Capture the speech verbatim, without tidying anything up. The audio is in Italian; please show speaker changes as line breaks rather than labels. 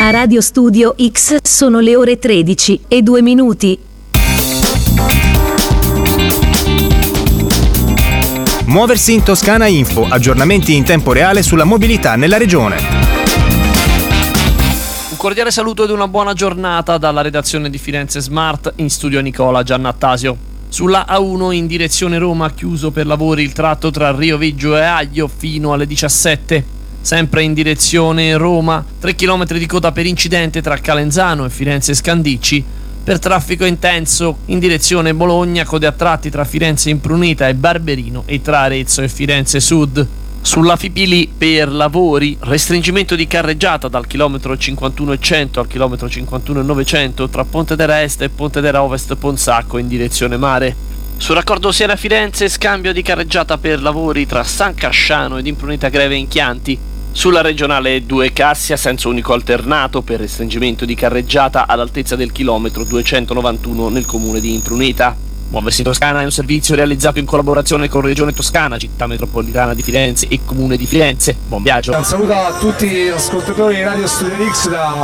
A Radio Studio X sono le ore tredici e due minuti.
Muoversi in Toscana Info, aggiornamenti in tempo reale sulla mobilità nella regione.
Un cordiale saluto ed una buona giornata dalla redazione di Firenze Smart, in studio Nicola Giannattasio. Sulla A uno in direzione Roma chiuso per lavori il tratto tra Rio Viggio e Aglio fino alle diciassette. Sempre in direzione Roma, tre chilometri di coda per incidente tra Calenzano e Firenze Scandicci. Per traffico intenso in direzione Bologna, code a tratti tra Firenze Imprunita e Barberino e tra Arezzo e Firenze Sud. Sulla Fipili per lavori, restringimento di carreggiata dal chilometro cinquantuno e cento al chilometro cinquantuno e novecento tra Pontedera Est e Pontedera Ovest Ponsacco in direzione mare. Sul raccordo Siena-Firenze, scambio di carreggiata per lavori tra San Casciano ed Imprunita Greve in Chianti. Sulla regionale due Cassia, senso unico alternato per restringimento di carreggiata all'altezza del chilometro duecentonovantuno nel comune di Imprunita. Muoversi in Toscana è un servizio realizzato in collaborazione con Regione Toscana, Città Metropolitana di Firenze e Comune di Firenze. Buon viaggio!
Un saluto a tutti gli ascoltatori di Radio Studio X da